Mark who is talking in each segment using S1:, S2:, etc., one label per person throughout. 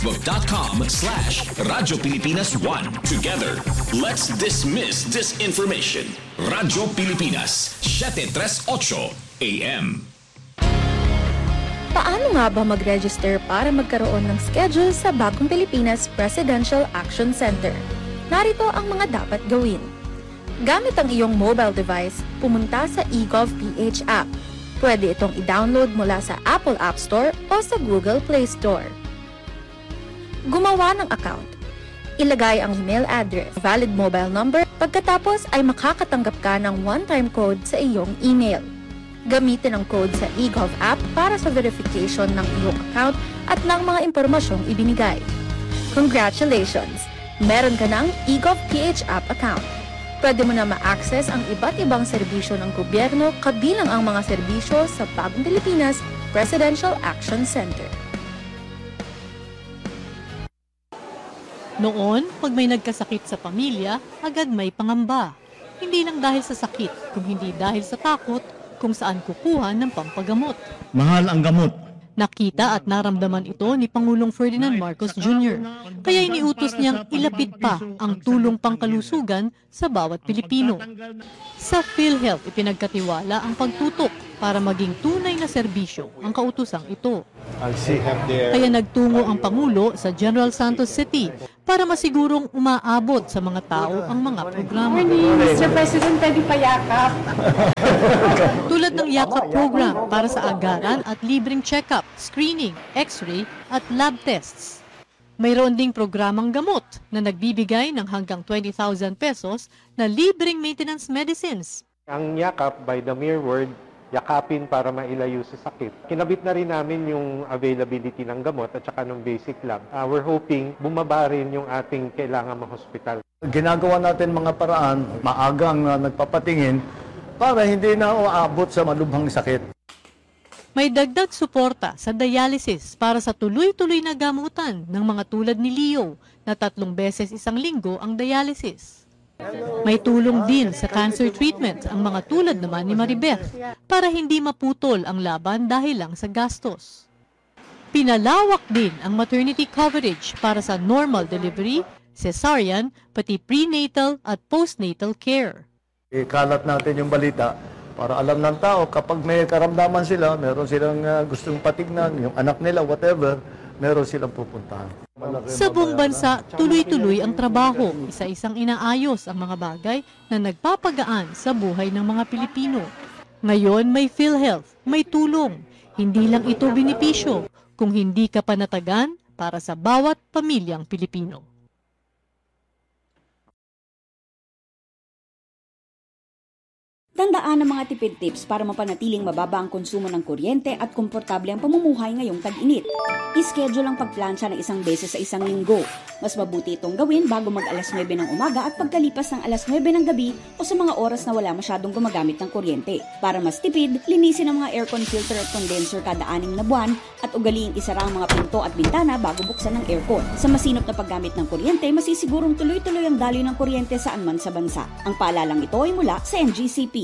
S1: Facebook.com/Radyo Pilipinas 1. Together, let's dismiss disinformation. Radyo Pilipinas, 738 AM.
S2: Paano nga ba mag-register para magkaroon ng schedule sa Bagong Pilipinas Presidential Action Center? Narito ang mga dapat gawin. Gamit ang iyong mobile device, pumunta sa eGov.ph app. Pwede itong i-download mula sa Apple App Store o sa Google Play Store. Gumawa ng account. Ilagay ang email address, valid mobile number, pagkatapos ay makakatanggap ka ng one-time code sa iyong email. Gamitin ang code sa eGov app para sa verification ng iyong account at ng mga impormasyong ibinigay. Congratulations! Meron ka ng eGov.ph app account. Pwede mo na ma-access ang iba't ibang serbisyo ng gobyerno kabilang ang mga serbisyo sa Bagong Pilipinas Presidential Action Center.
S3: Noon, pag may nagkasakit sa pamilya, agad may pangamba. Hindi lang dahil sa sakit, kung hindi dahil sa takot kung saan kukuha ng pampagamot.
S4: Mahal ang gamot.
S3: Nakita at naramdaman ito ni Pangulong Ferdinand Marcos Jr. Kaya iniutos niyang ilapit pa ang tulong pangkalusugan sa bawat Pilipino. Sa PhilHealth, ipinagkatiwala ang pagtutok para maging tunay na serbisyo ang kautosang ito. Kaya nagtungo ang Pangulo sa General Santos City para masigurong umaabot sa mga tao ang mga programa.
S5: Mr. President, pwede payakap.
S3: Tulad ng Yakap program para sa agaran at libreng check-up, screening, x-ray at lab tests. Mayroon ding programang gamot na nagbibigay ng hanggang 20,000 pesos na libreng maintenance medicines.
S6: Ang Yakap, by the mere word, yakapin para mailayo sa sakit. Kinabit na rin namin yung availability ng gamot at saka ng basic lang. We're hoping bumaba rin yung ating kailangan ma-hospital.
S4: Ginagawa natin mga paraan, maagang nagpapatingin para hindi na uabot sa malubhang sakit.
S3: May dagdag suporta sa dialysis para sa tuloy-tuloy na gamutan ng mga tulad ni Leo na 3 beses isang linggo ang dialysis. May tulong din sa cancer treatment ang mga tulad naman ni Maribeth para hindi maputol ang laban dahil lang sa gastos. Pinalawak din ang maternity coverage para sa normal delivery, cesarean, pati prenatal at postnatal care.
S4: Ikalat natin yung balita para alam ng tao kapag may karamdaman sila, meron silang gustong patignan, yung anak nila, whatever, meron silang pupuntahan.
S3: Sa buong bansa, tuloy-tuloy ang trabaho. Isa-isang inaayos ang mga bagay na nagpapagaan sa buhay ng mga Pilipino. Ngayon may PhilHealth, may tulong. Hindi lang ito benepisyo, kung hindi ka panatagan para sa bawat pamilyang Pilipino.
S7: Tandaan ang mga tipid tips para mapanatiling mababa ang konsumo ng kuryente at komportable ang pamumuhay ngayong tag-init. I-schedule ang pagplansya ng 1 beses sa isang linggo. Mas mabuti itong gawin bago mag-alas 9 ng umaga at pagkalipas ng alas 9 ng gabi o sa mga oras na wala masyadong gumagamit ng kuryente. Para mas tipid, linisin ang mga aircon filter at condenser kada 6 na buwan at ugaliing isara ang mga pinto at bintana bago buksan ng aircon. Sa masinop na paggamit ng kuryente, masisigurong tuloy-tuloy ang daloy ng kuryente saan man sa bansa. Ang paalalang ito ay mula sa NGCP.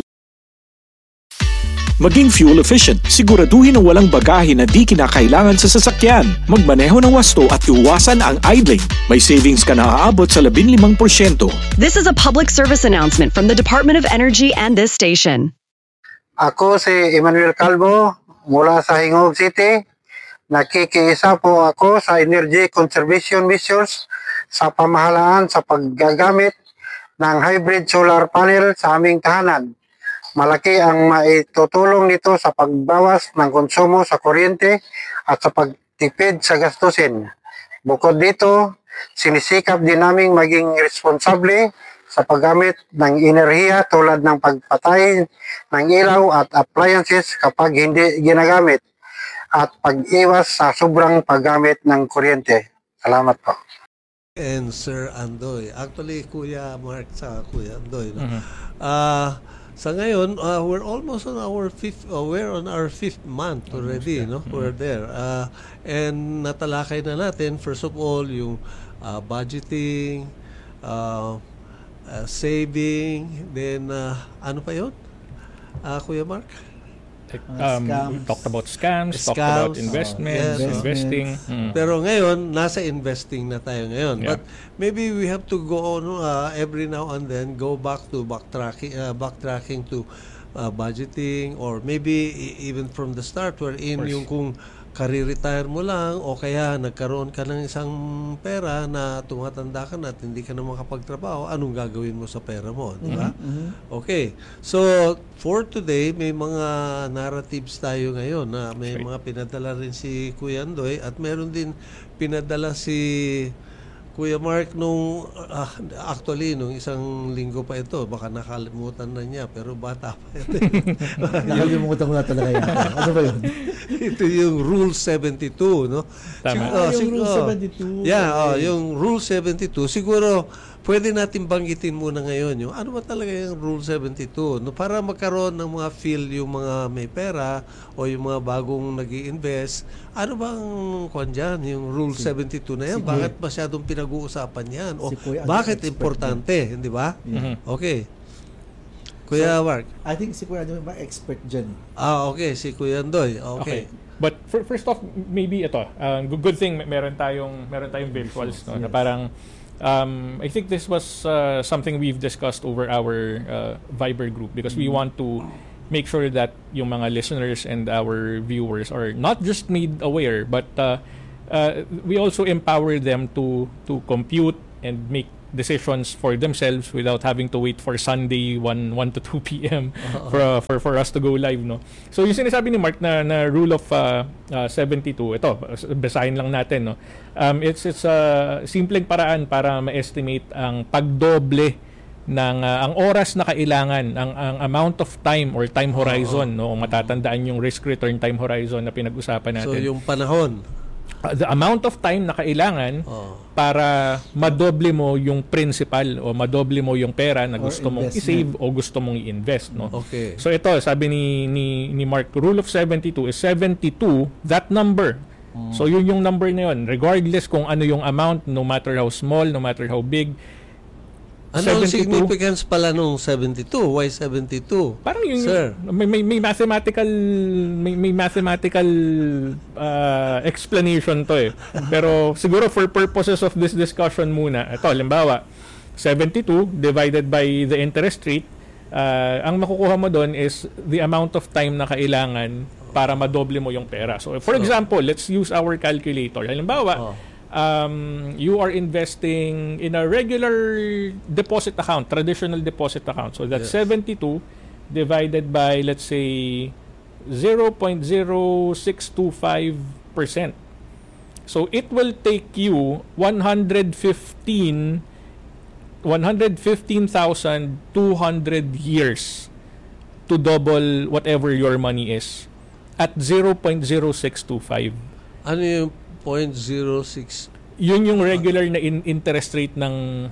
S1: Maging fuel efficient, siguraduhin na walang bagahe na di kinakailangan sa sasakyan. Magmaneho ng wasto at iwasan ang idling. May savings ka na aabot sa 15%.
S8: This is a public service announcement from the Department of Energy and this station.
S9: Ako si Emmanuel Calvo mula sa Hingog City. Nakikiisa po ako sa energy conservation measures sa pamahalaan sa paggagamit ng hybrid solar panel sa aming tahanan. Malaki ang maitutulong nito sa pagbawas ng konsumo sa kuryente at sa pagtipid sa gastusin. Bukod dito, sinisikap din naming maging responsable sa paggamit ng enerhiya tulad ng pagpatay ng ilaw at appliances kapag hindi ginagamit at pag-iwas sa sobrang paggamit ng kuryente. Salamat po.
S10: And Sir Andoy. Actually, Kuya Mark sa Kuya Andoy. No? Sa ngayon, we're almost on our fifth month already, no? We're there. And natalakay na natin, first of all, yung budgeting, saving, then ano pa yun? Kuya Mark?
S11: We talked about scams, talked about investments, investing.
S10: Pero ngayon, nasa investing na tayo ngayon.
S11: Yeah.
S10: But maybe we have to go on every now and then, go back to backtracking to budgeting, or maybe even from the start, wherein yung kung kare-retire mo lang o kaya nagkaroon ka ng isang pera na tumatanda ka na at hindi ka na makapagtrabaho, anong gagawin mo sa pera mo, di ba? Okay. So, for today, may mga narratives tayo ngayon na may mga pinadala rin si Kuya Andoy at meron din pinadala si Kuya Mark nung nung isang linggo pa ito, baka nakalimutan na niya, pero bata pa ito.
S4: Nakalimutan ko na talaga yan. Ano ba yun?
S10: Ito yung Rule 72, no?
S11: Tama.
S4: Yung Rule 72.
S10: Yeah, yung Rule 72. Siguro, pwede natin banggitin muna ngayon yung ano ba talaga yung Rule 72, no? Para magkaroon ng mga feel yung mga may pera o yung mga bagong nag-i-invest. Ano bang kwan dyan, yung Rule 72 na yan? Bakit masyadong pinag-uusapan yan? O bakit importante, hindi ba? Okay. Kuya Mark.
S12: I think si Kuya Andoy expert dyan.
S10: Okay. Si Kuya Andoy. Okay.
S11: But first off, maybe ito, good thing meron tayong visuals, no? Na parang I think this was something we've discussed over our Viber group because we want to make sure that yung mga listeners and our viewers are not just made aware, but we also empower them to compute and make decisions for themselves without having to wait for Sunday 1 to 2 p.m. for us to go live, no. So yung sinasabi ni Mark na rule of 72, ito basahin lang natin, no. It's a simpleng paraan para ma-estimate ang pagdoble ng ang oras na kailangan, ang amount of time or time horizon, no. Kung matatandaan yung risk return time horizon na pinag-usapan natin.
S10: So yung panahon,
S11: the amount of time na kailangan para madoble mo yung principal o madoble mo yung pera na gusto mong i-save o gusto mong i-invest, no?
S10: Okay.
S11: So ito, sabi ni Mark, rule of 72 is 72, that number. So yun yung number na yun, regardless kung ano yung amount, no matter how small, no matter how big.
S10: Ano ang significance pala nung 72? Why 72?
S11: Parang yung
S10: Sir,
S11: may mathematical explanation to eh. Pero siguro for purposes of this discussion muna, ito halimbawa 72 divided by the interest rate, ang makukuha mo doon is the amount of time na kailangan para madoble mo yung pera. So for example, let's use our calculator. Halimbawa, you are investing in a regular deposit account, traditional deposit account. So that's 72 divided by, let's say, 0.0625%. So it will take you 115,200 years to double whatever your money is at 0.0625.
S10: Ano yung 0.06?
S11: Yun yung regular na interest rate ng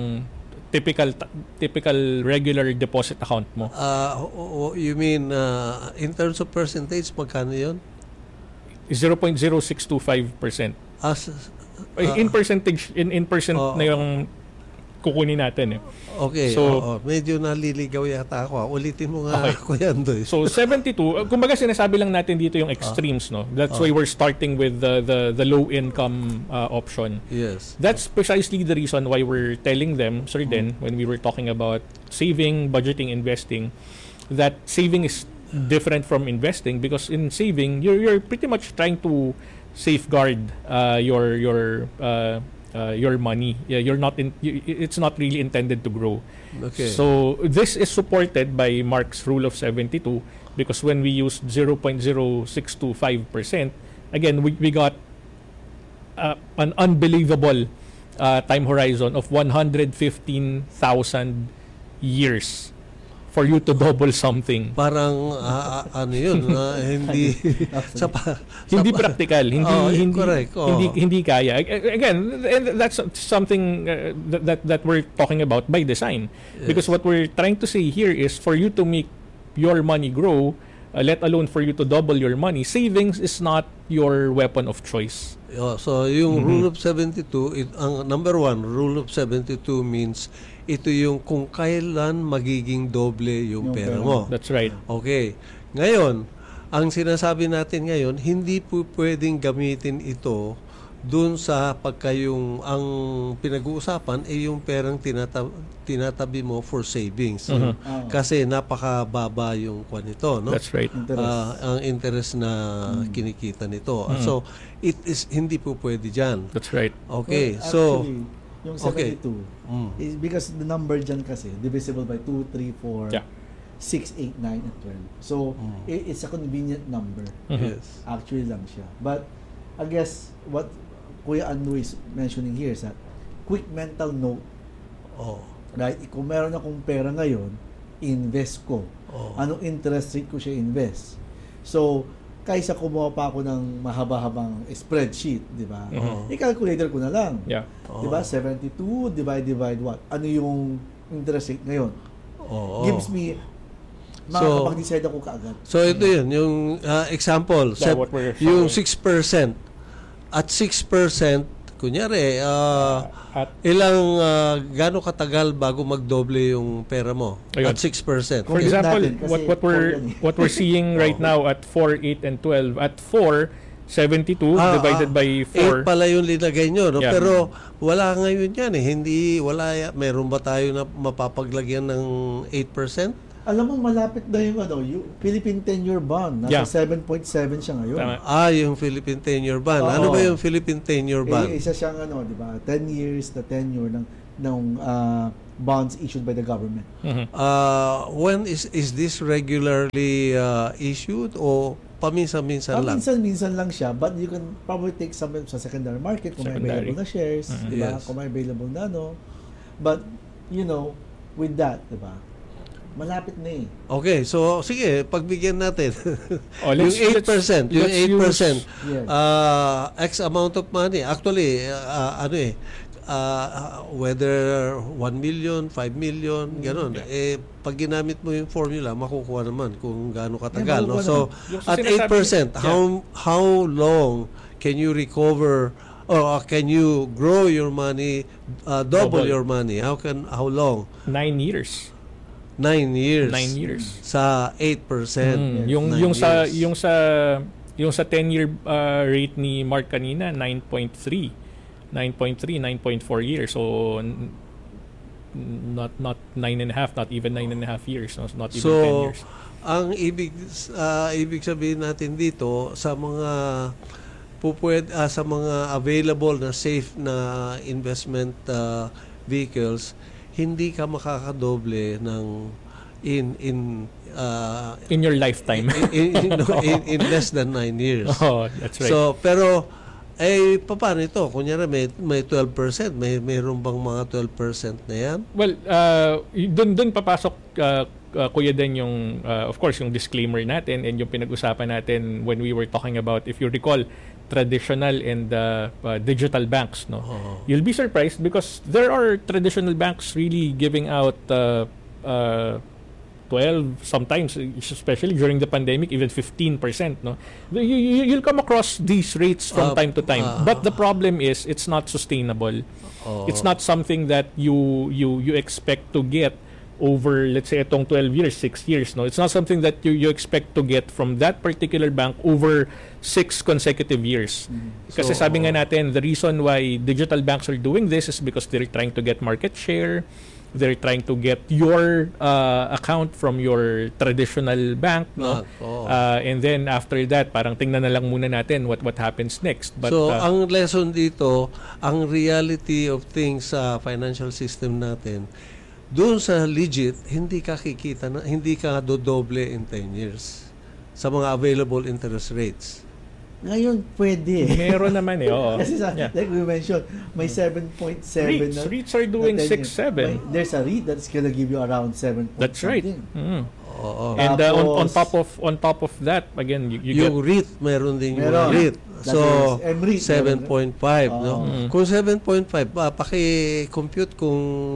S11: typical regular deposit account mo.
S10: You mean in terms of percentage, magkano yun?
S11: 0.0625%. In percentage, in percent na yung kukunin natin eh.
S10: Okay. So, medyo naliligaw yata ako. Ulitin mo nga, Kuya Andoy.
S11: So 72, kumbaga sinasabi lang natin dito yung extremes, no? That's why we're starting with the low income option.
S10: Yes.
S11: That's precisely the reason why we're telling them, Sir Den, when we were talking about saving, budgeting, investing, that saving is different from investing because in saving, you're pretty much trying to safeguard your money. You're not it's not really intended to grow.
S10: Okay.
S11: So this is supported by Mark's rule of 72 because when we use 0.0625%, again we got an unbelievable time horizon of 115,000 years for you to double something.
S10: Parang ano yun, hindi
S11: hindi practical,
S10: correct.
S11: Hindi kaya. Again, and that's something that we're talking about by design.
S10: Yes.
S11: Because what we're trying to say here is for you to make your money grow, let alone for you to double your money, savings is not your weapon of choice.
S10: So yung rule of 72, ang number one, rule of 72 means ito yung kung kailan magiging doble yung pera mo.
S11: That's right.
S10: Okay. Ngayon, Ang sinasabi natin ngayon, hindi po pwedeng gamitin ito doon sa ang pinag-uusapan ay yung perang tinatabi mo for savings. Kasi napakababa yung kwan nito, no?
S11: That's right.
S10: Ang interest na kinikita nito. So, hindi po pwede dyan.
S11: That's right.
S10: Okay,
S12: well,
S10: so...
S12: Actually, yung 72 is because the number dyan kasi divisible by 2, 3, 4, 6, 8, 9, and 12. So, it's a convenient number.
S10: Yes.
S12: Actually lang siya. But, I guess, what Kuya Ando is mentioning here is that quick mental note. Right? Kung meron akong pera ngayon, invest ko. Anong interest rate ko siya invest? So, kaysa kumuha pa ako ng mahaba-habang spreadsheet, di ba? I-calculator ko na lang.
S11: Yeah.
S12: Di ba? 72 divide what? Ano yung interest rate ngayon? Gives me makakapag-decide ako kaagad.
S10: So, ito yun. Yung example, yung 6%. At 6%, kunyari, gano'ng katagal bago magdoble yung pera mo?
S11: Ayun.
S10: At 6%.
S11: For example, what we're seeing right now at 4, 8, and 12. At 4, 72 divided by 4.
S10: 8 pala yung linagay nyo, no? Pero wala ngayon yan eh. Meron ba tayo na mapapaglagyan ng 8%?
S12: Alam mo, malapit na yung Philippine 10-year bond. Nasa 7.7 siya ngayon.
S10: Yung Philippine 10-year bond. Ano ba yung Philippine 10-year bond?
S12: Isa siyang di ba? 10 years na tenure ng bonds issued by the government.
S10: When is this regularly issued o paminsan-minsan lang?
S12: Minsan-minsan lang siya, but you can probably take some sa secondary market kung may available na shares, di ba? Kung may available na But, with that, di ba? Malapit na eh.
S10: Okay, so sige, pagbigyan natin.
S11: Yung
S10: 8%, yung 8%.
S12: Yes.
S10: X amount of money. Actually, whether 1 million, 5 million, ganun. Pag ginamit mo yung formula, makukuha naman kung gaano katagal. No? So, at 8%, how long can you recover or can you grow your money, double your money? How long?
S11: 9 years.
S10: 9 years.
S11: 9 years.
S10: Sa 8%.
S11: Yung sa 10-year rate ni Mark kanina, 9.3, 9.4 years. So not 9.5, not even 9.5 years, not even 10 years.
S10: Ang ibig sabihin natin dito sa mga sa mga available na safe na investment vehicles, hindi ka makakadoble ng in
S11: your lifetime
S10: in less than 9 years.
S11: That's right.
S10: So pero paano ito? Kunyari may 12%, mayroon bang mga 12% na yan?
S11: Well, dun papasok Kuya Den yung of course yung disclaimer natin and yung pinag-usapan natin when we were talking about, if you recall, traditional and digital banks, no? You'll be surprised because there are traditional banks really giving out 12, sometimes, especially during the pandemic, even 15%, no? You'll come across these rates from time to time. But the problem is it's not sustainable. It's not something that you expect to get over, let's say, itong 12 years, 6 years, no? It's not something that you expect to get from that particular bank over 6 consecutive years. Kasi sabi nga natin, the reason why digital banks are doing this is because they're trying to get market share. They're trying to get your account from your traditional bank, no? And then after that, parang tingnan na lang muna natin what happens next. But
S10: so ang lesson dito, ang reality of things sa financial system natin, doon sa legit, hindi ka kikita na, hindi ka dodoble in 10 years sa mga available interest rates.
S12: Ngayon, pwede.
S11: Meron naman oo.
S12: Kasi like we mentioned, may 7.7 na.
S11: REITs are doing 6-7.
S12: There's a REIT that's gonna give you around 7.
S11: That's right. And on top of that, again, you
S10: yung REIT, meron din yung REIT. So, 7.5, no? Kung 7.5, paki-compute kung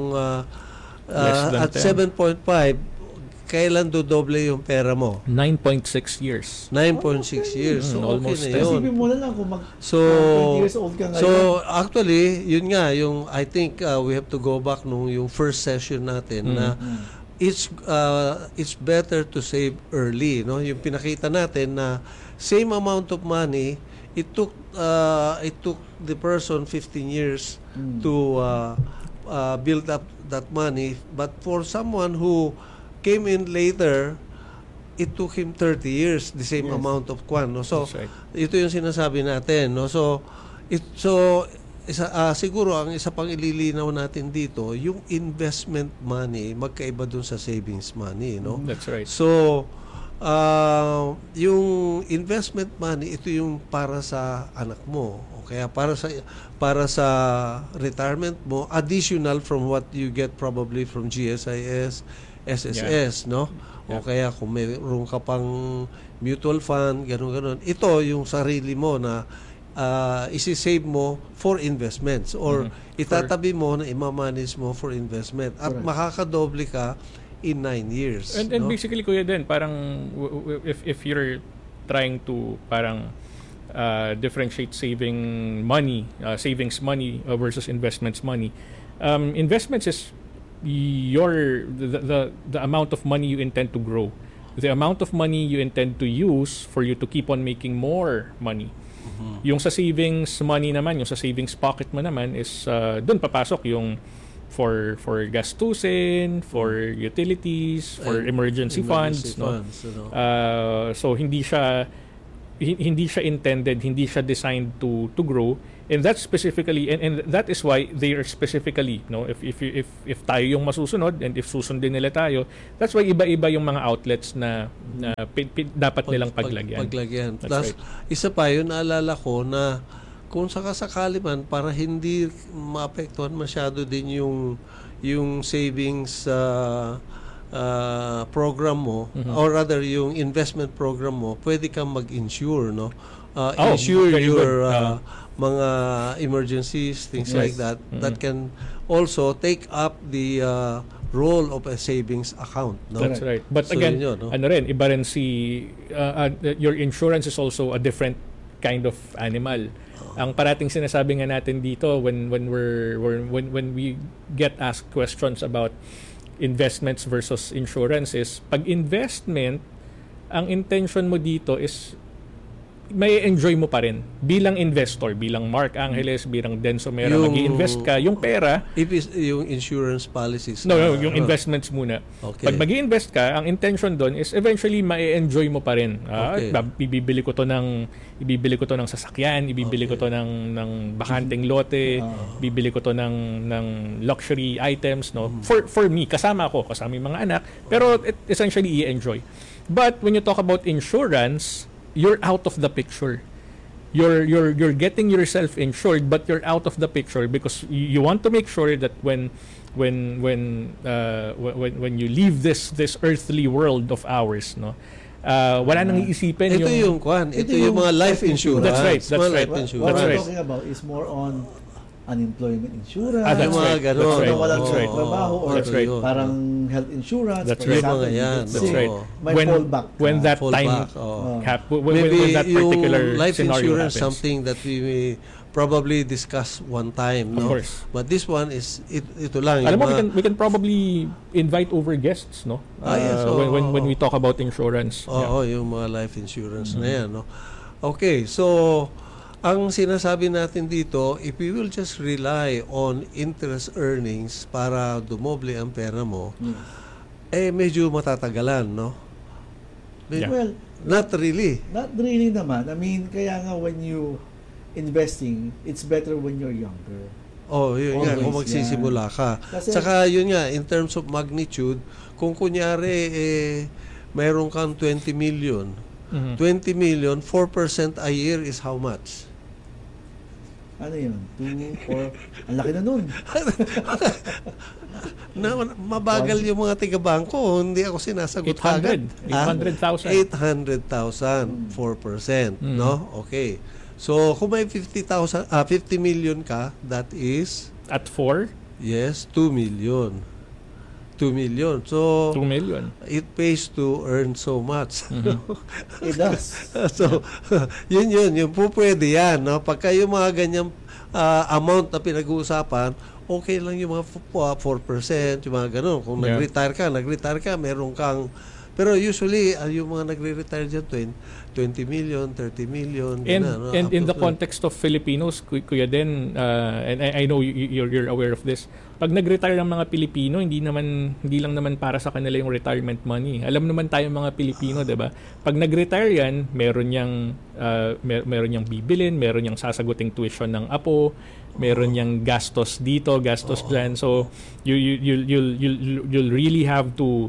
S10: at 7.5, kailan dodoble yung pera mo?
S11: 9.6 years.
S10: 9.6 years. So,
S11: almost
S10: okay na yun.
S12: Isipin mo na lang kung 20 years old ka ngayon.
S10: So, actually, yun nga, I think we have to go back nung yung first session natin na it's better to save early, no? Yung pinakita natin na same amount of money, it took the person 15 years to build up that money, but for someone who came in later, it took him 30 years, the same amount of kwan, no? So ito yung sinasabi natin, no? Siguro ang isa pang ililinaw natin dito, yung investment money magkaiba dun sa savings money, no?
S11: That's right.
S10: So yung investment money, ito yung para sa anak mo, o kaya para sa retirement mo, additional from what you get probably from GSIS, SSS, no? O kaya kung mayroon ka pang mutual fund, gano'n. Ito yung sarili mo na isi-save mo for investments or itatabi mo na ima-manage mo for investment at makakadoble ka in 9 years.
S11: And basically, Kuya Den, parang if you're trying to parang differentiate savings money versus investments money, investments is the amount of money you intend to grow, the amount of money you intend to use for you to keep on making more money. Yung sa savings money naman, yung sa savings pocket mo naman is doon papasok yung for gastusin, for utilities, for emergency funds, no? So hindi siya intended, hindi siya designed to grow. And that's specifically and that is why they are specifically, no, if tayo yung masusunod and if susundin nila tayo, that's why iba-iba yung mga outlets na dapat nilang paglagyan.
S10: Plus, isa pa yun, naalala ko na kung sakasakali man, para hindi maapektuhan masyado din yung savings program mo, or rather yung investment program mo, pwede kang mag-insure, no? Insure your mga emergencies, things like that, that can also take up the role of a savings account, no?
S11: That's right. But so again, no? Iba rin your insurance is also a different kind of animal. Ang parating sinasabi nga natin dito when we get asked questions about investments versus insurance is, pag investment, ang intention mo dito is may enjoy mo pa rin bilang investor, bilang Mark Angeles, bilang Denso Mera, mag-i-invest ka, yung pera,
S10: yung insurance policies.
S11: Yung investments muna.
S10: Okay.
S11: Pag mag-i-invest ka, ang intention doon is eventually ma-enjoy mo pa rin. Ibibili ko to ng sasakyan, ibibili ko to ng bakanteng lote, bibili ko to ng luxury items, no? For me, kasama yung mga anak, pero essentially i-enjoy. But when you talk about insurance, you're out of the picture. You're getting yourself insured, but you're out of the picture because you want to make sure that when you leave this earthly world of ours, no, wala nang iisipin
S10: ito yung mga life insurance.
S11: That's right.
S12: What we're talking about is more on unemployment insurance.
S11: That's right.
S12: Walang trabaho, or parang health insurance.
S11: That's right.
S12: That's right. May fallback.
S11: When that time when that particular
S10: life
S11: scenario
S10: insurance
S11: happens.
S10: something that we may probably discuss one time, no?
S11: Of course.
S10: But this one is ito lang.
S11: Alam mo, we can probably invite over guests, no? When we talk about insurance.
S10: Yung mga life insurance na yan, no? Okay, so ang sinasabi natin dito, if we will just rely on interest earnings para dumoble ang pera mo, medyo matatagalan, no?
S12: Well,
S10: not really.
S12: Not really naman. I mean, kaya nga when you investing, it's better when you're younger.
S10: Yun nga, kung magsisimula ka. Saka yun nga, in terms of magnitude, kung kunyari, mayroon kang 20 million, 20 million, 4% a year is how much?
S12: Ano yun? 2, 4, ang laki na nun.
S10: Mabagal yung mga tiga-bangko. Hindi ako sinasagot agad.
S11: 800,000.
S10: 800,000, 4%. No? Okay. So, kung may 50 million ka, that is?
S11: At 4?
S10: Yes, 2 million. 2 million. So,
S11: 2 million.
S10: It pays to earn so much.
S12: It does.
S10: So, yun. Yung po pwede yan. No? Pagka yung mga ganyang amount na pinag-uusapan, okay lang yung mga 4%, yung mga ganun. Kung nag-retire ka, meron kang... Pero usually, yung mga nagre-retire dyan, 20 million, 30 million.
S11: And in the context of Filipinos, Kuya Den, and I know you're aware of this, pag nag-retire ang mga Pilipino, hindi lang naman para sa kanila yung retirement money. Alam naman tayong mga Pilipino, 'di ba? Pag nag-retire yan, meron yang bibilin, meron yang sasaguting tuition ng apo, meron yang gastos dito, gastos dyan. So you'll really have to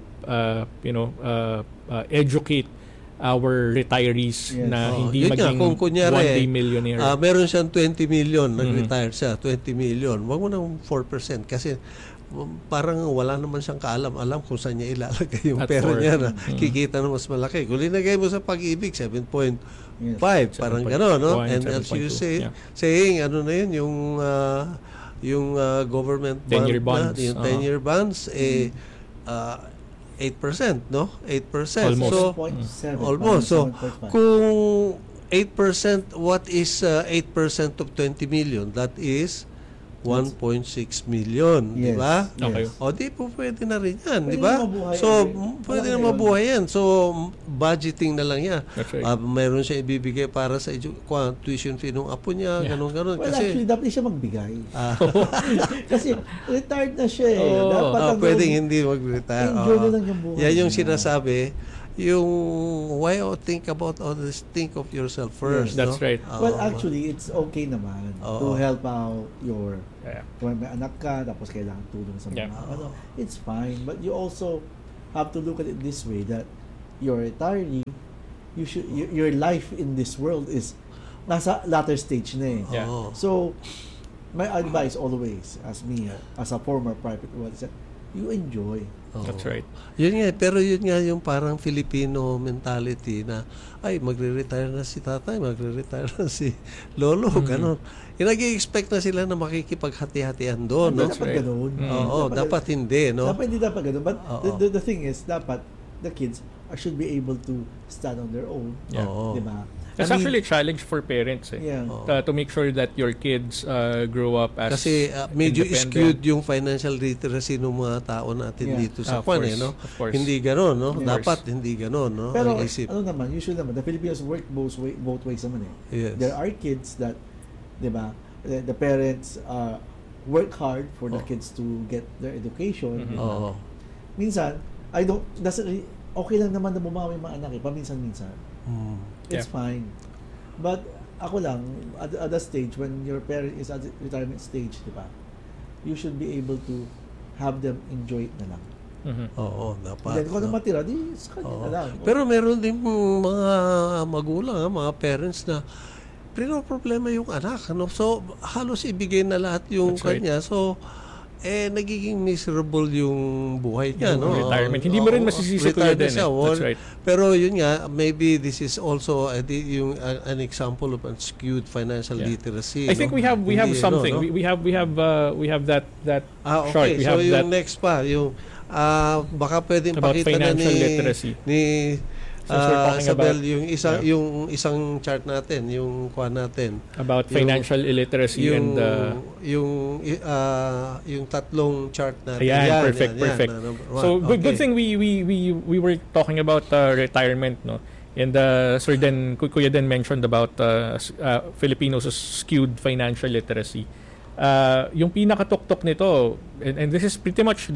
S11: educate our retirees na hindi maging
S10: kung kunyari,
S11: one-day millionaire.
S10: Meron siyang 20 million, nag-retire siya, 20 million. Wag mo ng 4% kasi parang wala naman siyang kaalam-alam kung saan niya ilalagay yung pera niya na kikita na mas malaki. Kung linagay mo sa Pag-ibig, 7.5, parang gano'n, no? And as you saying, ano na yun, yung government
S11: 10-year bonds.
S10: Yung 10-year bonds, 8%, no? 8%.
S11: Almost.
S10: So,
S12: 7.7.
S10: almost. So, kung 8%, what is 8% of 20 million? That is 1.6 million, di ba?
S11: Okay.
S10: O di po pwede na rin yan, di ba? So, pwede na mabuhay yan. So, budgeting na lang yan.
S11: That's right.
S10: Mayroon siya ibibigay para sa tuition fee ng apo niya, ganun-ganun.
S12: Well,
S10: Kasi,
S12: actually, dapat siya magbigay. Kasi retired na siya eh.
S10: Pwedeng hindi mag-retire.
S12: Enjoy na lang yung buhay.
S10: Yan yung sinasabi, yung why think about all this, think of yourself first.
S11: That's right.
S12: Well, actually, it's okay naman to help out your kung may anak ka, tapos kailangan tulong sa mga it's fine. But you also have to look at it this way, that you're retiring, your life in this world is nasa latter stage na eh. So, my advice always, as a former private one, is that you enjoy.
S11: That's right.
S10: Yun nga, pero yun nga yung parang Filipino mentality na ay magre-retire na si tatay, magre-retire na si lolo, ganun. Nag-i-expect na sila na makikipaghati-hatian doon, no?
S12: Dapat ganun.
S10: Oo, dapat hindi, no?
S12: Dapat hindi dapat ganun. But the thing is, dapat the kids should be able to stand on their own. Diba?
S11: It's actually a challenge for parents to make sure that your kids grow up as
S10: kasi medyo skewed yung financial literacy ng mga tao natin dito sa no? Hindi gano'n, no? Dapat hindi gano'n, no?
S12: Pero usually naman, the Filipinos work both ways naman eh.
S10: Yes.
S12: There are kids that, diba, the parents work hard for the kids to get their education. Minsan, okay lang naman na bumawi yung mga anak eh, paminsan-minsan. It's fine. But ako lang, at the stage when your parent is at the retirement stage, di ba? You should be able to have them enjoy it na lang.
S10: Oo, dapat.
S12: Then kung ano matira, di sa kanya na lang.
S10: Pero meron din mga magulang, mga parents na problema yung anak, no? So halos ibigay na lahat yung kanya. So nagiging miserable yung buhay niya, no?
S11: Retirement. Hindi mo rin masisisi ko din. That's right.
S10: Pero yun nga, maybe this is also an example of skewed financial literacy.
S11: I think we have something. We have that
S10: okay.
S11: chart. We have
S10: so yung
S11: that
S10: next pa, yung baka pwedeng
S11: about
S10: pakita na
S11: literacy.
S10: ni
S11: Sabel,
S10: yung isang chart natin, yung kuha natin
S11: about financial illiteracy and
S10: yung tatlong chart natin.
S11: Perfect. So good thing we were talking about retirement, no? And Sir Den, Kuya Den mentioned about Filipinos' skewed financial literacy. Yung pinakatuktok nito, and this is pretty much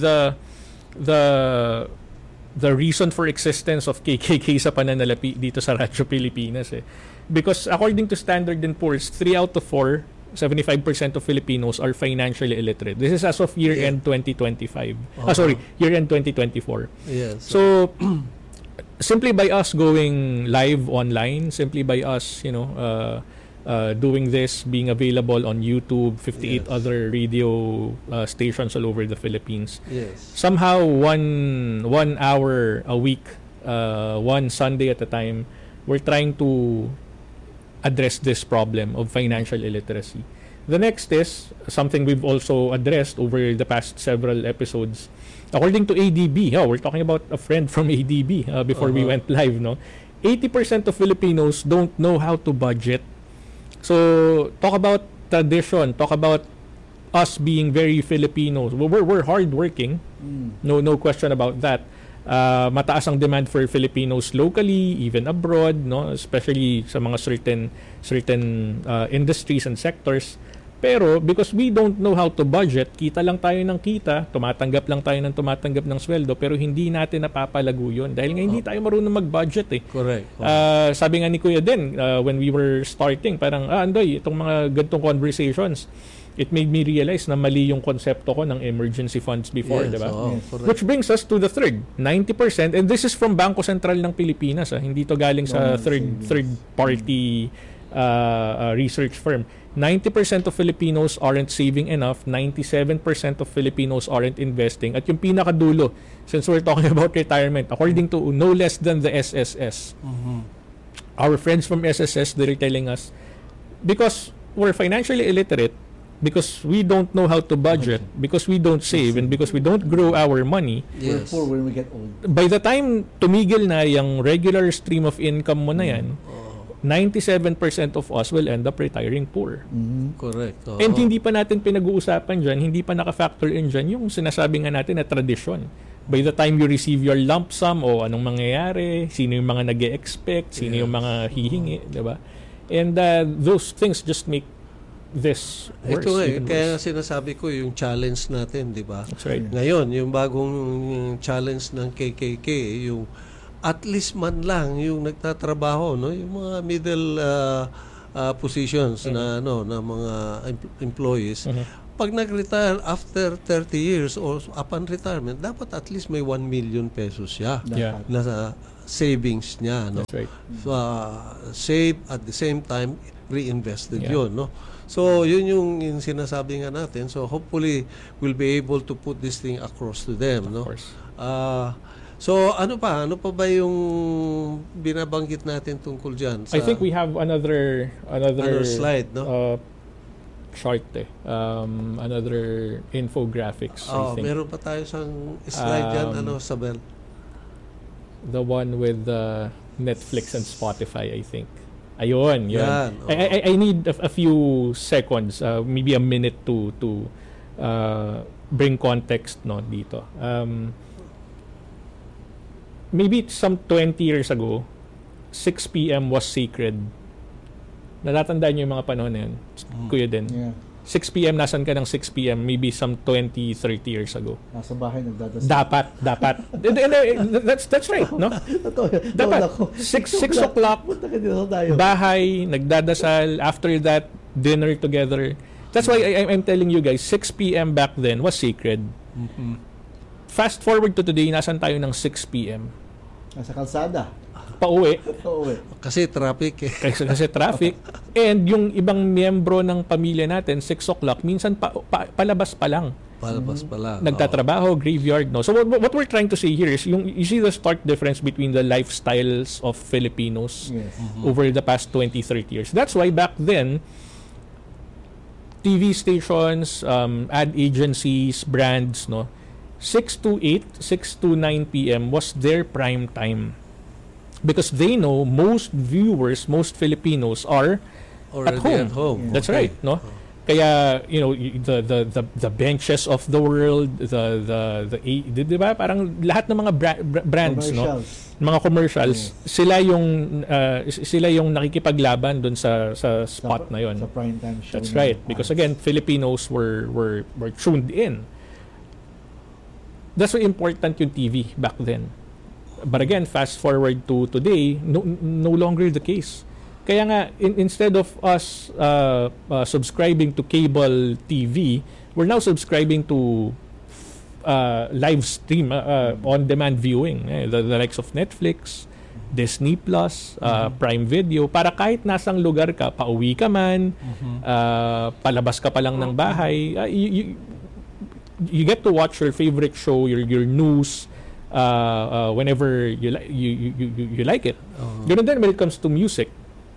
S11: the reason for existence of KKK sa pananalapi dito sa Radyo Pilipinas eh. Because according to Standard & Poor's, 3 out of 4, 75% of Filipinos are financially illiterate. This is as of year-end 2025. Year-end 2024.
S10: Yes.
S11: So simply by us going live online, simply by us, doing this, being available on YouTube, 58 other radio stations all over the Philippines.
S10: Yes.
S11: Somehow, one hour a week, one Sunday at a time, we're trying to address this problem of financial illiteracy. The next is something we've also addressed over the past several episodes. According to ADB, we're talking about a friend from ADB before we went live, no? 80% of Filipinos don't know how to budget. So, talk about tradition, talk about us being very Filipinos. We're hardworking. No question about that. Mataas ang demand for Filipinos locally, even abroad, no, especially sa mga certain industries and sectors. Pero because we don't know how to budget, kita lang tayo ng kita, tumatanggap lang tayo ng sweldo, pero hindi natin napapalago yun dahil nga hindi tayo marunong mag-budget eh.
S10: Correct.
S11: Sabi nga ni Kuya din, when we were starting, parang, Andoy, itong mga gantong conversations, it made me realize na mali yung konsepto ko ng emergency funds before,
S10: Yes,
S11: diba?
S10: correct.
S11: Which brings us to the third, 90%, and this is from Bangko Sentral ng Pilipinas, hindi to galing sa third party research firm. 90% of Filipinos aren't saving enough, 97% of Filipinos aren't investing, at yung pinakadulo, since we're talking about retirement, according to no less than the SSS, our friends from SSS, they're telling us, because we're financially illiterate, because we don't know how to budget, because we don't save, and because we don't grow our money,
S12: we're poor when we get old.
S11: By the time tumigil na yung regular stream of income mo na yan, 97% of us will end up retiring poor.
S10: Correct.
S11: And hindi pa natin pinag-uusapan dyan, hindi pa naka-factor in dyan yung sinasabi nga natin na tradisyon. By the time you receive your lump sum, anong mangyayari, sino yung mga nag-e-expect, sino yung mga hihingi, diba? And those things just make this worse.
S10: Ito kaya sinasabi ko yung challenge natin, di ba?
S11: That's right.
S10: Ngayon, yung bagong challenge ng KKK, yung at least man lang yung nagtatrabaho, no, yung mga middle positions na mga employees, pag nag-retire after 30 years or upon retirement, dapat at least may 1 million pesos siya na savings niya, no.
S11: That's right.
S10: So, save at the same time reinvested yun, no. So yun yung sinasabi nga natin. So hopefully we'll be able to put this thing across to them, no.
S11: Of course.
S10: So ano pa ba yung binabanggit natin tungkol diyan?
S11: I think we have another
S10: slide, no?
S11: Chart another infographics, I think.
S10: Meron pa tayo sang slide diyan, Sabel?
S11: The one with Netflix and Spotify, I think. Ayun, yun.
S10: Yan,
S11: I need a few seconds, maybe a minute to bring context dito. Maybe some 20 years ago, 6 p.m. was sacred. Natatandaan niyo yung mga panahon na yun? Kuya din.
S12: Yeah.
S11: 6 p.m. nasan ka ng 6 p.m. maybe some 20, 30 years ago.
S12: Nasa bahay nagdadasal.
S11: Dapat. That's right, no? Dapat. 6 o'clock, bahay, nagdadasal. After that, dinner together. That's why I'm telling you guys, 6 p.m. back then was sacred. Fast forward to today, nasan tayo ng 6 p.m.?
S12: Nasa kalsada.
S11: Pauwi.
S10: Kasi traffic eh.
S11: Kasi traffic. And yung ibang miyembro ng pamilya natin, 6 o'clock, minsan palabas pa lang. Nagtatrabaho, graveyard, no? So what we're trying to say here is, you see the stark difference between the lifestyles of Filipinos over the past 20, 30 years. That's why back then, TV stations, ad agencies, brands, no? 6 to 8, 6 to 9 p.m. was their prime time. Because they know most viewers, most Filipinos are
S10: already
S11: at home. That's right, no? Kaya, the benches of the world, di ba? Parang lahat ng mga brands, no? Mga commercials, sila yung nakikipaglaban doon sa spot na yon.
S12: Sa prime time show.
S11: That's right. Because again, Filipinos were tuned in. That's why important yung TV back then. But again, fast forward to today, no longer the case. Kaya nga, instead of us subscribing to cable TV, we're now subscribing to live stream, on-demand viewing. The likes of Netflix, Disney Plus, Prime Video, para kahit nasang lugar ka, pauwi ka man, palabas ka pa lang ng bahay, you get to watch your favorite show, your news, whenever you like it. Ganun din when it comes to music.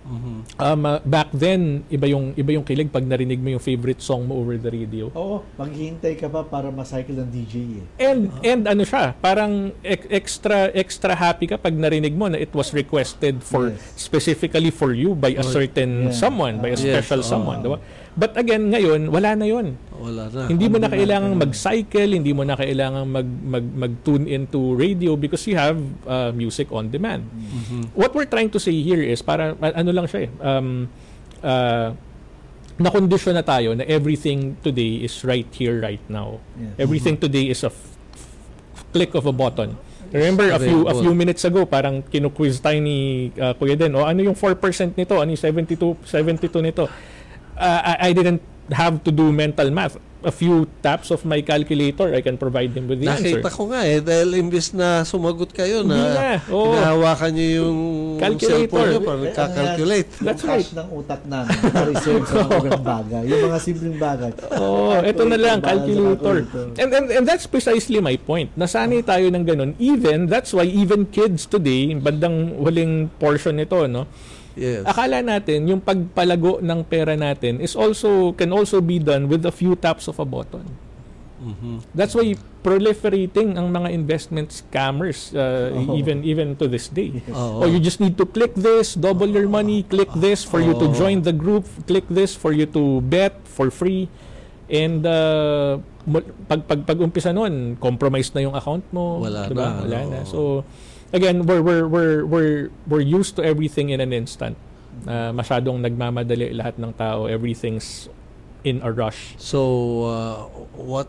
S11: Back then, iba yung kilig pag narinig mo yung favorite song mo over the radio.
S12: Oo, maghihintay ka pa para ma-cycle ng DJ eh.
S11: And ano siya, parang extra happy ka pag narinig mo na it was requested for specifically for you by a certain someone, by a special someone, diba? But again, ngayon, wala na yun.
S10: Wala na.
S11: Hindi mo na kailangang mag-cycle, hindi mo na kailangang mag-tune into radio because you have music on demand. What we're trying to say here is, para ano lang siya na-condition na tayo na everything today is right here, right now. Everything today is a click of a button. Remember, a few minutes ago, parang kinuquiz tayo ni Kuya Den, ano yung 4% nito? Ano yung 72 nito? I didn't have to do mental math. A few taps of my calculator, I can provide him with the answer.
S10: Nakita ko nga dahil imbis na sumagot kayo na hinahawakan nyo yung
S11: calculator
S10: para nagka-calculate.
S11: That's right.
S12: Ng utak namin, reserve sa mga bagay. Yung mga simpleng bagay.
S11: Ito na lang, calculator. And that's precisely my point. Nasanay tayo ng ganun. That's why even kids today, bandang huling portion nito, no?
S10: Yes.
S11: Akala natin yung pagpalago ng pera natin can also be done with a few taps of a button. That's why proliferating ang mga investment scammers even to this day. You just need to click this, double your money, click this for you to join the group, click this for you to bet for free. And pag umpisa noon, compromise na yung account mo,
S10: wala
S11: na. So again, we're used to everything in an instant. Masyadong nagmamadali lahat ng tao. Everything's in a rush.
S10: So, what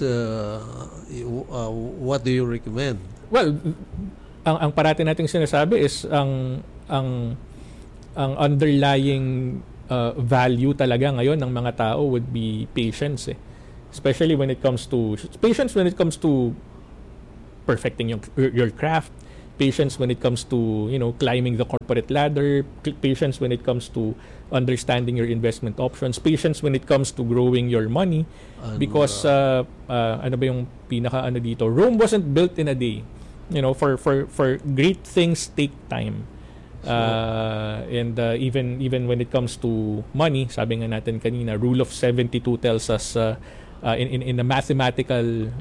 S10: do you recommend?
S11: Well, ang parati nating sinasabi is ang underlying value talaga ngayon ng mga tao would be patience. Especially when it comes to perfecting your craft. Patience when it comes to climbing the corporate ladder, patience when it comes to understanding your investment options, patience when it comes to growing your money, because ano ba yung pinaka dito, Rome wasn't built in a day. For great things take time. And even when it comes to money, sabi nga natin kanina, rule of 72 tells us in a mathematical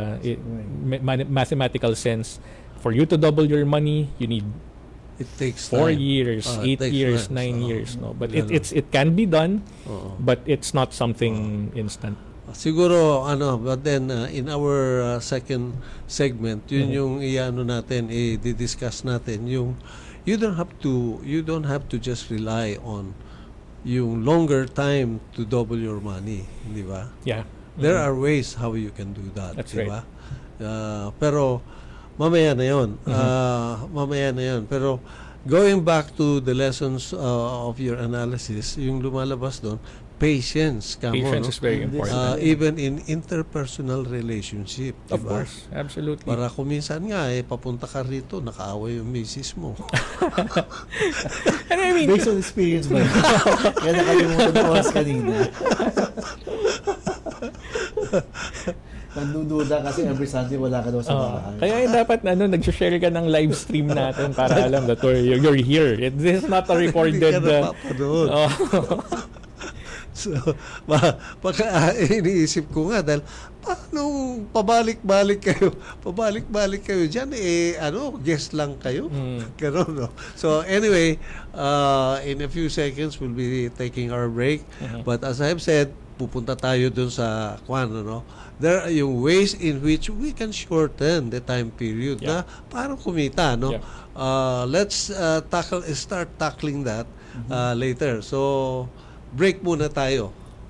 S11: sense, for you to double your money, you need
S10: it takes
S11: 4 years, 8 years, 9 years. But it can be done, but it's not something instant.
S10: Siguro but then in our second segment, yun yung natin i-discuss natin yung you don't have to just rely on yung longer time to double your money, di ba?
S11: Yeah.
S10: There are ways how you can do that,
S11: that's
S10: di
S11: right.
S10: ba? Pero mamaya na yun. Pero going back to the lessons of your analysis, yung lumalabas doon, patience
S11: is very important.
S10: Even in interpersonal relationship,
S11: of
S10: diba?
S11: course, absolutely.
S10: Para kuminsan nga papunta ka rito, nakaaway yung misis mo.
S11: And I mean,
S12: based on experience ba? Kaya nakalimutan ko kanina. Nandududa kasi every Sunday wala ka daw sa bahay.
S11: Kaya dapat nag-share ka ng live stream natin para alam that you're here. This is not a recorded.
S10: So, iniisip ko nga dahil paano pabalik-balik kayo dyan, guest lang kayo. Ganun, no? So anyway, in a few seconds we'll be taking our break. But as I've said, pupunta tayo dun sa there are yung ways in which we can shorten the time period na parang kumita, no? Let's start tackling that later. So break muna tayo.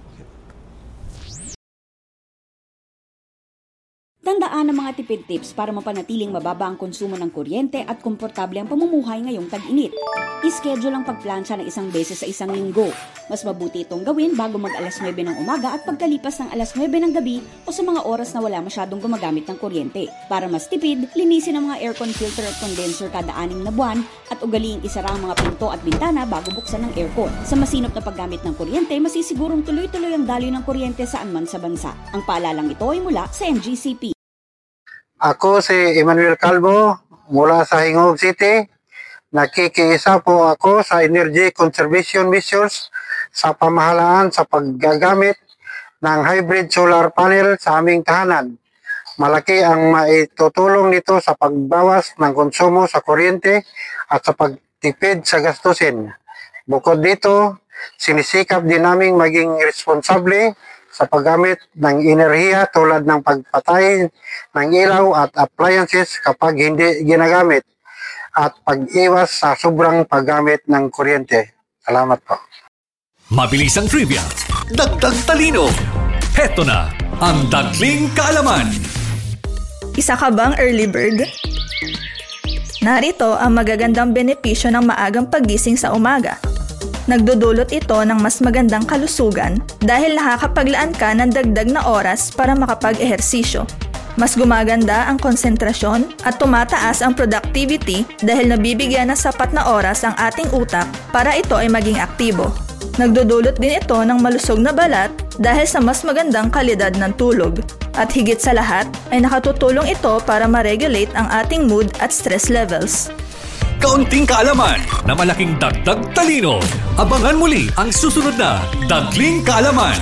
S7: Tandaan ang mga tipid tips para mapanatiling mababa ang konsumo ng kuryente at komportable ang pamumuhay ngayong tag-init. I-schedule ang pagplansya ng isang beses sa isang linggo. Mas mabuti itong gawin bago mag-alas 9 ng umaga at pagkalipas ng alas 9 ng gabi o sa mga oras na wala masyadong gumagamit ng kuryente. Para mas tipid, linisin ang mga aircon filter at condenser kada 6 na buwan at ugaliing isara ang mga pinto at bintana bago buksan ng aircon. Sa masinop na paggamit ng kuryente, masisigurong tuloy-tuloy ang daloy ng kuryente saan man sa bansa. Ang paalalang ito ay mula sa NGCP.
S9: Ako si Emmanuel Calvo mula sa Hingog City. Nakikiisa po ako sa energy conservation measures sa pamahalaan sa paggagamit ng hybrid solar panel sa aming tahanan. Malaki ang maitutulong nito sa pagbawas ng konsumo sa kuryente at sa pagtipid sa gastusin. Bukod dito, sinisikap din naming maging responsable sa paggamit ng enerhiya tulad ng pagpatay ng ilaw at appliances kapag hindi ginagamit at pag-iwas sa sobrang paggamit ng kuryente. Salamat po.
S13: Mabilis ang trivia, dagdag talino. Heto na ang Dagling Kaalaman.
S14: Isa ka bang early bird? Narito ang magagandang benepisyo ng maagang paggising sa umaga. Nagdudulot ito ng mas magandang kalusugan dahil nakakapaglaan ka ng dagdag na oras para makapag-ehersisyo. Mas gumaganda ang konsentrasyon at tumataas ang productivity dahil nabibigyan ng sapat na oras ang ating utak para ito ay maging aktibo. Nagdudulot din ito ng malusog na balat dahil sa mas magandang kalidad ng tulog. At higit sa lahat ay nakatutulong ito para ma-regulate ang ating mood at stress levels.
S13: Kaunting kaalaman na malaking dagdag talino. Abangan muli ang susunod na Dagling Kaalaman.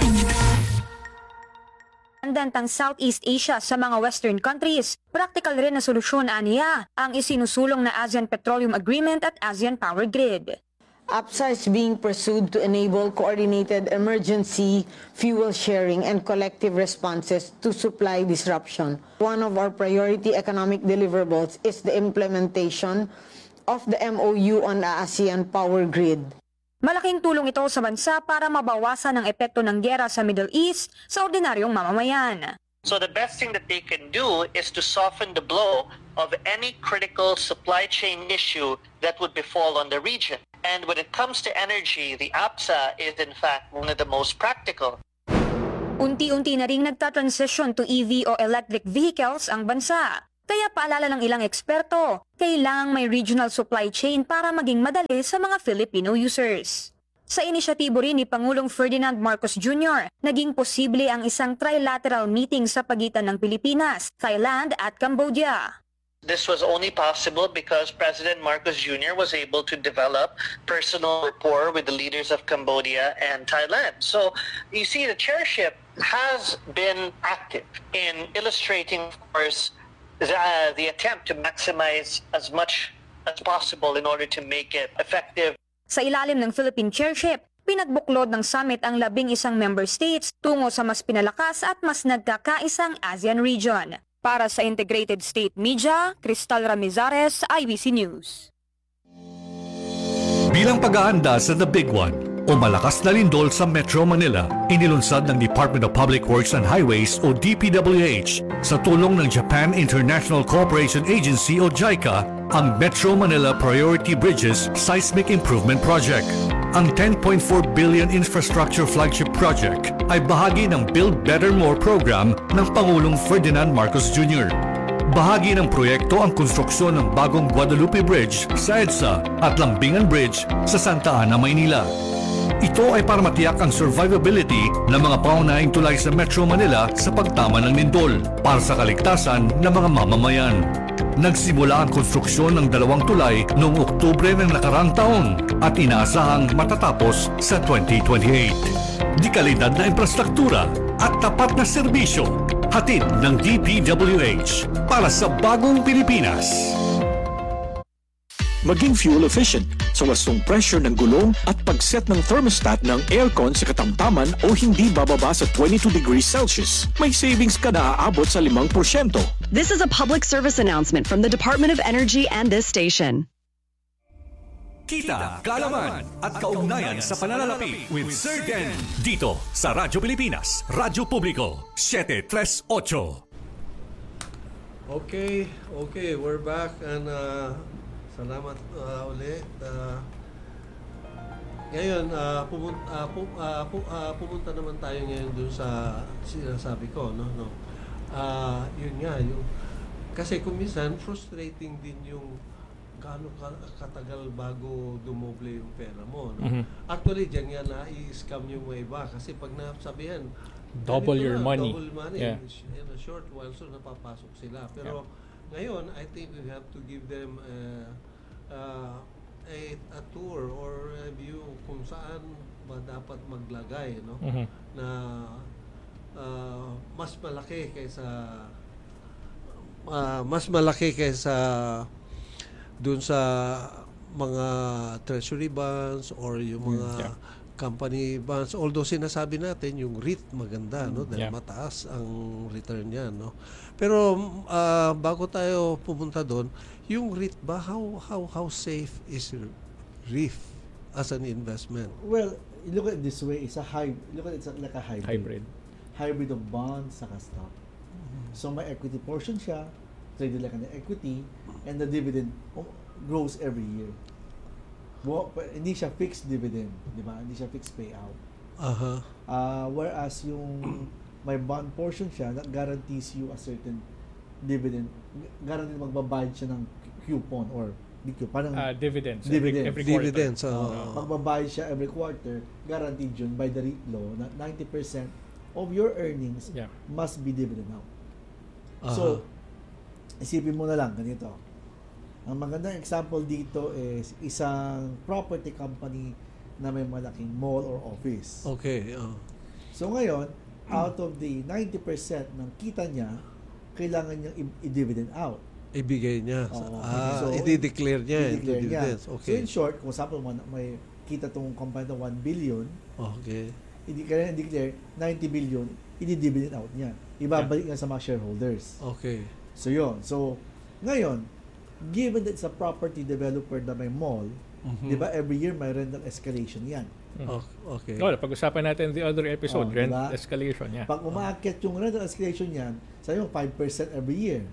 S15: Tang Southeast Asia sa mga Western countries, practical rin na solusyon aniya ang isinusulong na ASEAN Petroleum Agreement at ASEAN Power Grid.
S16: APSA is being pursued to enable coordinated emergency fuel sharing and collective responses to supply disruption. One of our priority economic deliverables is the implementation of the MOU on the ASEAN Power Grid.
S15: Malaking tulong ito sa bansa para mabawasan ang epekto ng giyera sa Middle East sa ordinaryong mamamayan.
S17: So the best thing that they can do is to soften the blow of any critical supply chain issue that would befall on the region. And when it comes to energy, the APSA is in fact one of the most practical.
S15: Unti-unti na ring nagtatransition to EV o electric vehicles ang bansa. Kaya paalala ng ilang eksperto, kailangang may regional supply chain para maging madali sa mga Filipino users. Sa inisyatibo rin ni Pangulong Ferdinand Marcos Jr., naging posible ang isang trilateral meeting sa pagitan ng Pilipinas, Thailand at Cambodia.
S17: This was only possible because President Marcos Jr. was able to develop personal rapport with the leaders of Cambodia and Thailand. So you see, the chairship has been active in illustrating, of course, the attempt to maximize as much as possible in order to make it effective.
S15: Sa ilalim ng Philippine chairship, pinagbuklod ng summit ang 11 member states tungo sa mas pinalakas at mas nagkakaisang ASEAN region. Para sa Integrated State Media, Cristal Ramizares, IBC News.
S13: Bilang pag-aanda sa The Big One o malakas na lindol sa Metro Manila, inilunsad ng Department of Public Works and Highways o DPWH sa tulong ng Japan International Cooperation Agency o JICA ang Metro Manila Priority Bridges Seismic Improvement Project. Ang 10.4 billion infrastructure flagship project ay bahagi ng Build Better More program ng Pangulong Ferdinand Marcos Jr. Bahagi ng proyekto ang konstruksyon ng bagong Guadalupe Bridge sa EDSA at Lambingan Bridge sa Santa Ana, Maynila. Ito ay para matiyak ang survivability ng mga pangunahing tulay sa Metro Manila sa pagtama ng lindol para sa kaligtasan ng mga mamamayan. Nagsimula ang konstruksyon ng 2 tulay noong Oktubre ng nakaraang taon at inaasahang matatapos sa 2028. Di kalidad na infrastruktura at tapat na serbisyo, hatid ng DPWH para sa bagong Pilipinas.
S1: Maging fuel efficient sa wastong pressure ng gulong at pag-set ng thermostat ng aircon sa katamtaman o hindi bababa sa 22 degrees Celsius. May savings ka na aabot sa 5%.
S8: This is a public service announcement from the Department of Energy and this station.
S13: Kita, kaalaman at kaugnayan sa pananalapi with Sir Den dito sa Radyo Pilipinas, Radyo Publiko, 738.
S10: Okay, we're back and salamat ulit. Ngayon, pumunta naman tayo ngayon dun sa sinasabi ko, no? Yun nga, kasi kung minsan, frustrating din yung gaano katagal bago dumoble yung pera mo. No?
S11: Mm-hmm.
S10: Actually, dyan nga na-i-scam yung mga iba kasi pag nasabihan,
S11: double your money.
S10: Double money.
S11: Yeah.
S10: In a short while, so napapasok sila. Pero ngayon, I think we have to give them a tour or a view kung saan ba dapat maglagay, no? Na mas malaki kaysa dun sa mga treasury bonds or yung mga company bonds, although sinasabi natin yung REIT maganda, no, dahil mataas ang return niya, no. Pero bago tayo pumunta doon, yung REIT ba, how safe is REIT as an investment?
S12: Well, look at it this way, it's a like a hybrid of bonds saka stock. So may equity portion siya, traded like an equity, and the dividend grows every year. Hindi siya fixed dividend, di ba? Hindi siya fixed payout. Whereas yung may bond portion siya, that guarantees you a certain dividend. Guaranteed magbabayad siya ng coupon or parang
S11: dividends. Every
S10: dividends.
S12: Magbabayad siya every quarter, guaranteed yun by the REIT law na 90% of your earnings must be dividend out. So, isipin mo na lang ganito. Ang magandang example dito is isang property company na may malaking mall or office.
S10: Okay.
S12: So ngayon, out of the 90% ng kita niya, kailangan niyang i-dividend out.
S10: Ibigay niya.
S12: So,
S10: i-declare niya. Dividends. Okay.
S12: So in short, kung example may kita tong company na 1 billion,
S10: okay.
S12: I-declare 90 billion, i-dividend out niya. Ibabalik niya sa mga shareholders.
S10: Okay.
S12: So yun. So ngayon, given that it's a property developer na may mall, di ba every year may rental escalation yan.
S10: Okay.
S11: Pag-usapan natin the other episode, rent
S12: diba?
S11: escalation. Yeah.
S12: Pag umaakyat yung rental escalation yan, sabi mo 5% every year.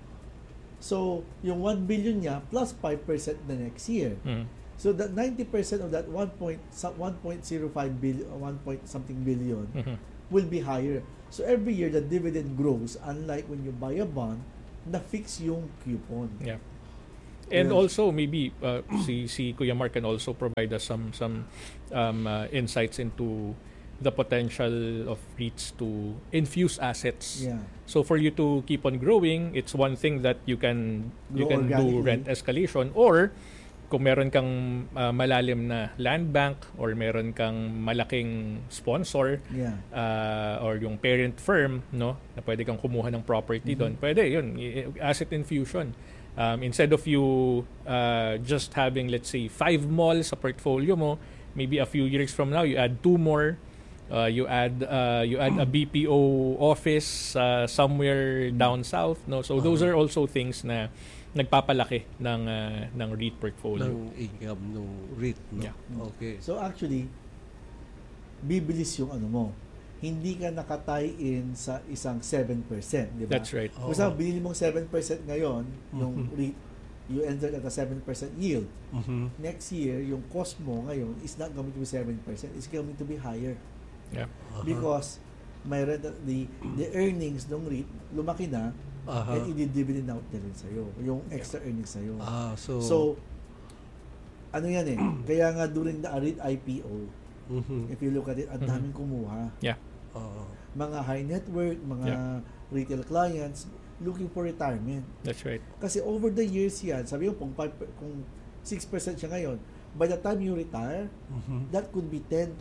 S12: So, yung 1 billion niya plus 5% the next year. So, that 90% of that 1.05 billion, 1 billion will be higher. So, every year the dividend grows, unlike when you buy a bond na fix yung coupon.
S11: Yeah. And also maybe si Kuya Mark can also provide us some insights into the potential of REITs to infuse assets.
S12: Yeah.
S11: So for you to keep on growing, it's one thing that you can do rent escalation, or kung meron kang malalim na land bank or meron kang malaking sponsor or yung parent firm, no, na pwede kang kumuha ng property doon, pwede yun, asset infusion. Instead of you just having, let's say, 5 malls sa portfolio mo, maybe a few years from now you add 2 more, you add a BPO office somewhere down south, no. So those are also things na nagpapalaki ng REIT portfolio,
S10: ng income ng REIT, no?
S11: Yeah.
S10: Okay.
S12: So actually, bibilis yung ano mo. Hindi ka nakatay-in sa isang 7%, di ba?
S11: That's right.
S12: Kung saan binili mong 7% ngayon, yung REIT, you entered at a 7% yield. Next year, yung cost mo ngayon is not going to be 7%. It's going to be higher.
S11: Yeah.
S12: Because may the earnings ng REIT lumaki na, and i-dividend out na rin sa'yo. Yung extra earnings sa'yo. So, ano yan eh. Kaya nga during the REIT IPO, if you look at it, ang daming kumuha.
S11: Yeah.
S12: Mga high net worth, mga retail clients looking for retirement.
S11: That's right.
S12: Kasi over the years yan, sabi mo kung 6% siya ngayon, by the time you retire, that could be 10-20%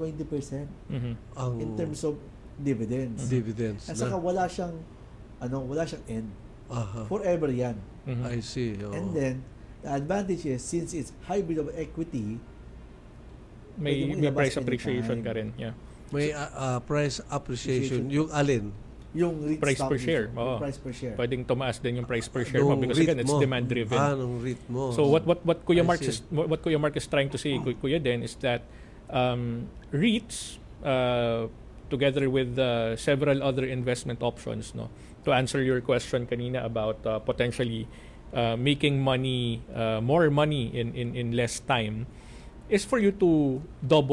S12: in terms of dividends. At saka wala siyang end. Forever yan.
S10: I see.
S12: And then the advantage is, since it's hybrid of equity,
S11: may price appreciation ka rin. Yeah.
S10: May price appreciation. Yung alin?
S12: Yung
S11: price per share.
S12: Price per share.
S11: Pwedeng tumaas din yung price per share mo because again, it's demand driven.
S10: Nung REIT mo.
S11: So what Kuya Mark is trying to say, Kuya Den, is that REITs together with several other investment options, no, to answer your question kanina about potentially making money, more money in less time, is for you to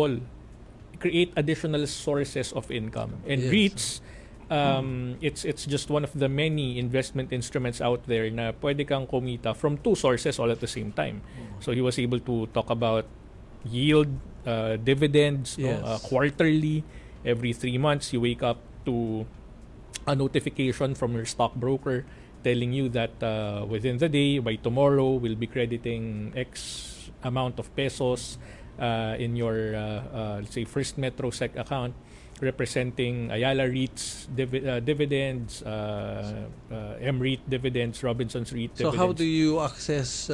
S11: create additional sources of income. And REITs, it's just one of the many investment instruments out there na pwede kang kumita from 2 sources all at the same time. So he was able to talk about yield, dividends, quarterly. Every 3 months you wake up to a notification from your stockbroker telling you that within the day, by tomorrow, we'll be crediting X amount of pesos in your, let's say, First Metro Sec account, representing Ayala REITs dividends, M-REIT dividends, Robinson's REIT dividends.
S10: So how do you access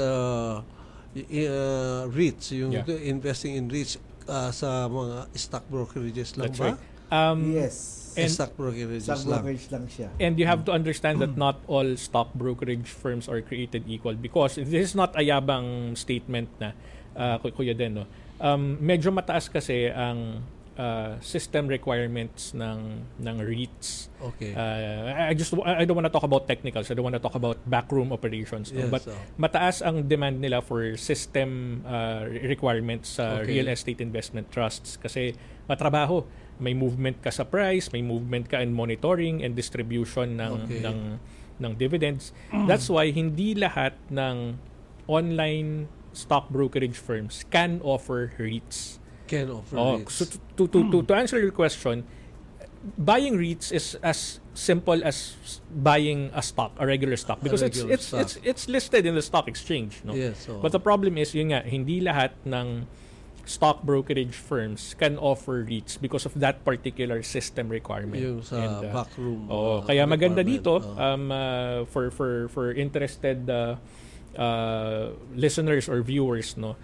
S10: REITs, yung investing in REITs sa mga stock brokerages lang?
S11: That's
S10: ba?
S11: Right.
S12: Yes.
S10: And stock brokerage
S12: lang siya.
S11: And you have to understand that not all stock brokerage firms are created equal, because this is not a yabang statement na Kuya Den, no? Medyo mataas kasi ang system requirements ng REITs.
S10: Okay.
S11: I don't want to talk about technicals. I don't want to talk about backroom operations. No?
S10: Yes,
S11: But mataas ang demand nila for system requirements sa real estate investment trusts kasi matrabaho. May movement ka sa price, may movement ka in monitoring and distribution ng dividends. That's why hindi lahat ng online stock brokerage firms can offer REITs.
S10: REITs.
S11: So to answer your question, buying REITs is as simple as buying a stock, a regular stock, because it's listed in the stock exchange, no?
S10: Yes,
S11: But the problem is yun nga, hindi lahat ng stock brokerage firms can offer REITs because of that particular system requirement.
S10: Yung sa backroom.
S11: Kaya maganda dito for interested listeners or viewers, no.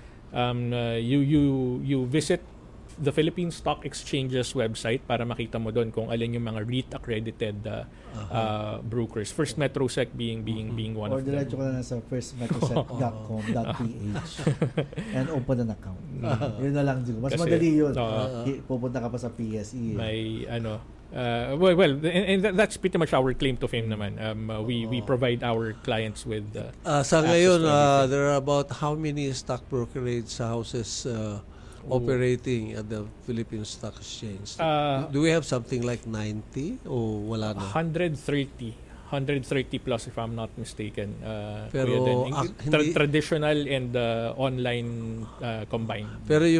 S11: You visit the Philippine Stock Exchange's website para makita mo doon kung alin yung mga REIT accredited brokers. First Metro Sec being one of them.
S12: Or diretso ka na sa firstmetrosec.com.ph and open an account. Yun na lang siguro. Mas kasi, madali yun. Pupunta ka pa sa PSE.
S11: May and that's pretty much our claim to fame naman. We provide our clients with
S10: sa ngayon, there are about how many stock brokerage houses operating at the Philippine Stock Exchange? Do we have something like 90 o wala na?
S11: 130 plus if I'm not mistaken.
S10: Pero
S11: traditional and online combined.
S10: Pero